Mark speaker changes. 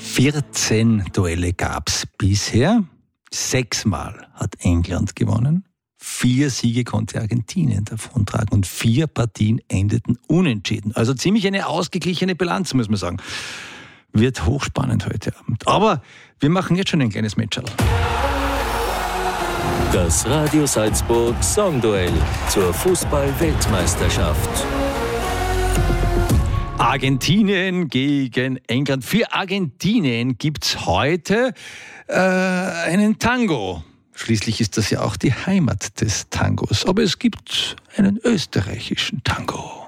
Speaker 1: 14 Duelle gab's bisher. 6-mal hat England gewonnen. 4 Siege konnte Argentinien davontragen und 4 Partien endeten unentschieden. Also ziemlich eine ausgeglichene Bilanz, muss man sagen. Wird hochspannend heute Abend. Aber wir machen jetzt schon ein kleines Matcherl.
Speaker 2: Das Radio Salzburg Songduell zur Fußball-Weltmeisterschaft.
Speaker 1: Argentinien gegen England. Für Argentinien gibt's heute einen Tango. Schließlich ist das ja auch die Heimat des Tangos. Aber es gibt einen österreichischen Tango.